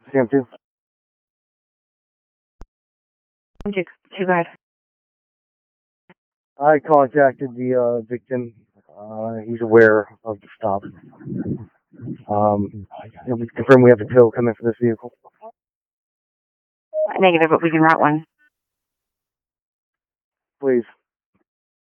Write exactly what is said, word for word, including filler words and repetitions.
Sam two. Too, too bad. I contacted the uh, victim. Uh, he's aware of the stop. Um, we confirm we have a tow coming for this vehicle. Negative, but we can route one. Please.